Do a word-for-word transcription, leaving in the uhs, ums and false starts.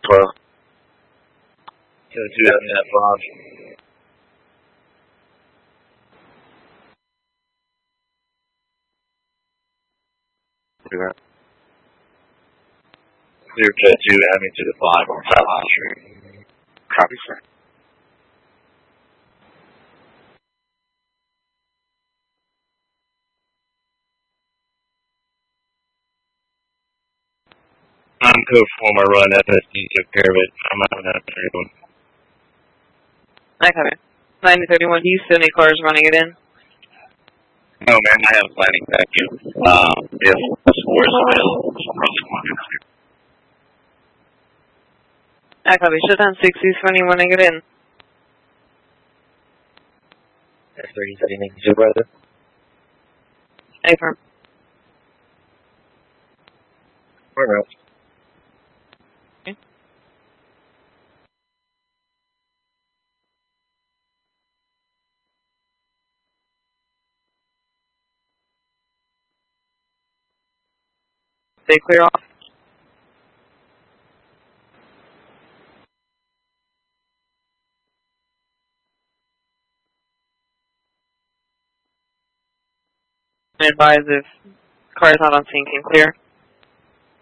twelve. ten two, having that five. Zero Jet two, having to the five on South Street. Copy, sir. I'm code for my run. F S D took care of it. I'm out of that thirty-one. I copy. ninety thirty-one, do you see any cars running it in? No, man, I have a landing vacuum. Um, if the score is available, I copy. Shut down sixties for anyone running it in. F thirty-three, making two, brother. A firm. Where else? Stay clear off. And advise if car is not on scene, can clear.